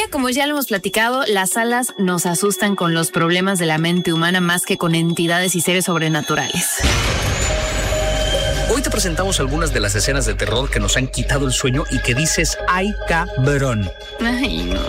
como ya lo hemos platicado, las salas nos asustan con los problemas de la mente humana más que con entidades y seres sobrenaturales. Hoy te presentamos algunas de las escenas de terror que nos han quitado el sueño y que dices, ¡ay, cabrón! Ay, no.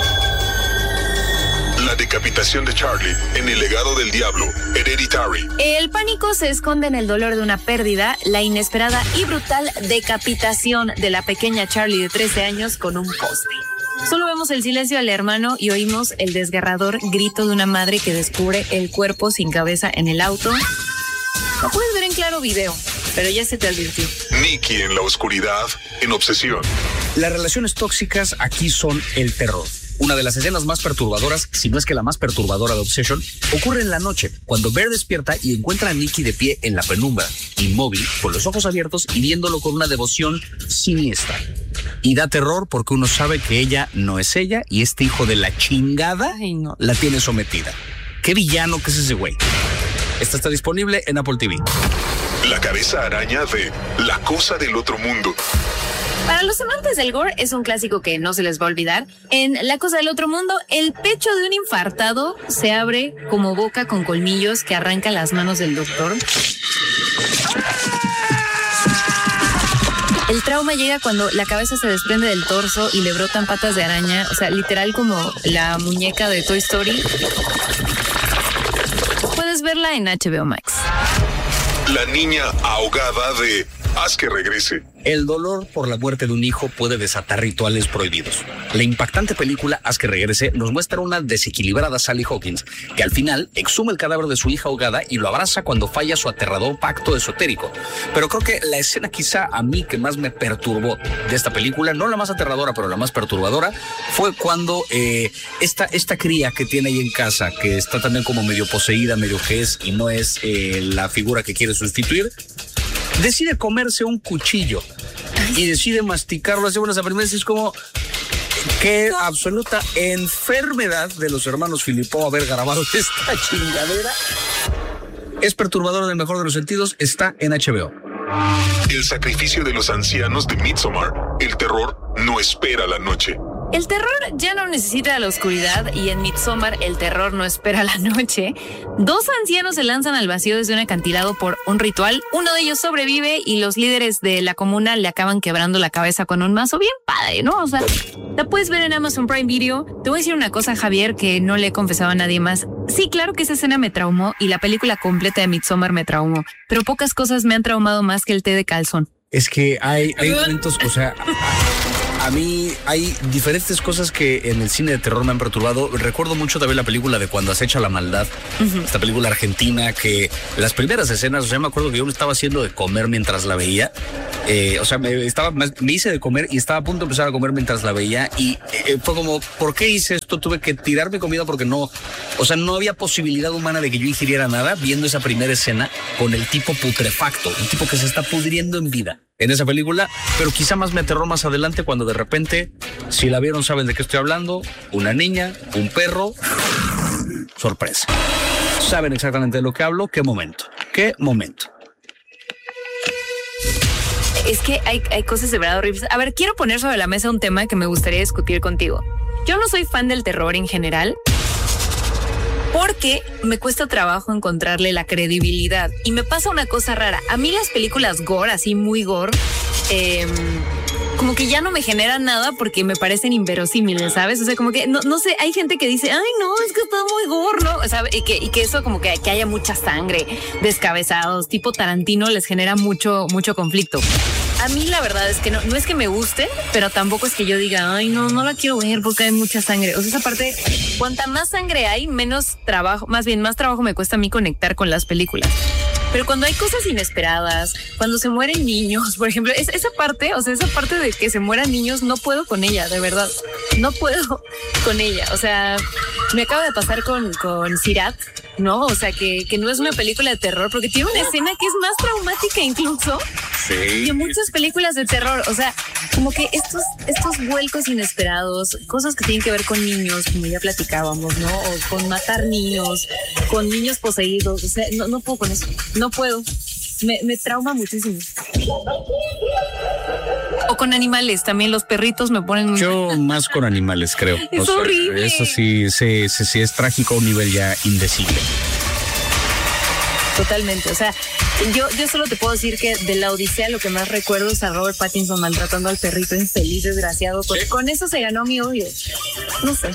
La decapitación de Charlie en El legado del diablo, Hereditary. El pánico se esconde en el dolor de una pérdida, la inesperada y brutal decapitación de la pequeña Charlie de 13 años con un poste. Solo vemos el silencio del hermano y oímos el desgarrador grito de una madre que descubre el cuerpo sin cabeza en el auto. Lo puedes ver en claro video, pero ya se te advirtió. Nicky en la oscuridad, en obsesión. Las relaciones tóxicas aquí son el terror. Una de las escenas más perturbadoras, si no es que la más perturbadora de Obsession, ocurre en la noche, cuando Bear despierta y encuentra a Nicky de pie en la penumbra, inmóvil, con los ojos abiertos y viéndolo con una devoción siniestra. Y da terror porque uno sabe que ella no es ella y este hijo de la chingada la tiene sometida. Qué villano que es ese güey. Esta está disponible en Apple TV. La cabeza araña de La cosa del otro mundo. Para los amantes del gore es un clásico que no se les va a olvidar. En La cosa del otro mundo, el pecho de un infartado se abre como boca con colmillos que arranca las manos del doctor. El trauma llega cuando la cabeza se desprende del torso y le brotan patas de araña, o sea, literal como la muñeca de Toy Story. Puedes verla en HBO Max. La niña ahogada de Haz que regrese. El dolor por la muerte de un hijo puede desatar rituales prohibidos. La impactante película Haz que regrese nos muestra una desequilibrada Sally Hawkins que al final exhuma el cadáver de su hija ahogada y lo abraza cuando falla su aterrador pacto esotérico. Pero creo que la escena quizá a mí que más me perturbó de esta película, no la más aterradora, pero la más perturbadora, fue cuando esta cría que tiene ahí en casa, que está también como medio poseída, medio que es y no es la figura que quiere sustituir, decide comerse un cuchillo y decide masticarlo. Hace unas primeras es como qué absoluta enfermedad de los hermanos Filippo haber grabado esta chingadera. Es perturbador en el mejor de los sentidos. Está en HBO. El sacrificio de los ancianos de Midsommar. El terror no espera la noche. El terror ya no necesita la oscuridad y en Midsommar el terror no espera la noche. Dos ancianos se lanzan al vacío desde un acantilado por un ritual. Uno de ellos sobrevive y los líderes de la comuna le acaban quebrando la cabeza con un mazo bien padre, ¿no? O sea, la puedes ver en Amazon Prime Video. Te voy a decir una cosa, Javier, que no le he confesado a nadie más. Sí, claro que esa escena me traumó y la película completa de Midsommar me traumó, pero pocas cosas me han traumado más que el té de calzón. Es que hay momentos, o sea, a mí hay diferentes cosas que en el cine de terror me han perturbado. Recuerdo mucho también la película de Cuando acecha la maldad, esta película argentina que las primeras escenas, o sea, me acuerdo que yo me estaba haciendo de comer mientras la veía. O sea, me hice de comer y estaba a punto de empezar a comer mientras la veía y fue como, ¿por qué hice esto? Tuve que tirar mi comida porque no había posibilidad humana de que yo ingiriera nada viendo esa primera escena con el tipo putrefacto, un tipo que se está pudriendo en vida en esa película, pero quizá más me aterró más adelante cuando de repente, si la vieron saben de qué estoy hablando, una niña, un perro, sorpresa. Saben exactamente de lo que hablo, qué momento. Es que hay cosas de verdad horribles. A ver, quiero poner sobre la mesa un tema que me gustaría discutir contigo. Yo no soy fan del terror en general porque me cuesta trabajo encontrarle la credibilidad. Y me pasa una cosa rara. A mí las películas gore, así muy gore, como que ya no me generan nada porque me parecen inverosímiles, ¿sabes? O sea, como que no sé, hay gente que dice, ay, no, es que está muy gore, ¿no? O sea, y que eso como que haya mucha sangre, descabezados, tipo Tarantino, les genera mucho conflicto. A mí la verdad es que no es que me guste, pero tampoco es que yo diga, ay, no la quiero ver porque hay mucha sangre. O sea, esa parte, cuanta más sangre hay, más trabajo me cuesta a mí conectar con las películas. Pero cuando hay cosas inesperadas, cuando se mueren niños, por ejemplo, esa parte de que se mueran niños, no puedo con ella, de verdad. No puedo con ella. O sea, me acaba de pasar con Sirat, ¿no? O sea, que no es una película de terror, porque tiene una escena que es más traumática incluso que muchas películas de terror. O sea, como que estos vuelcos inesperados, cosas que tienen que ver con niños, como ya platicábamos, ¿no? O con matar niños, con niños poseídos. O sea, no puedo con eso. No puedo. Me trauma muchísimo. O con animales, también los perritos me ponen muy... Yo más con animales, creo. Es horrible. Eso sí es trágico a un nivel ya indecible. Totalmente, o sea, yo solo te puedo decir que de la Odisea lo que más recuerdo es a Robert Pattinson maltratando al perrito infeliz, desgraciado, porque con eso se ganó mi odio. No sé.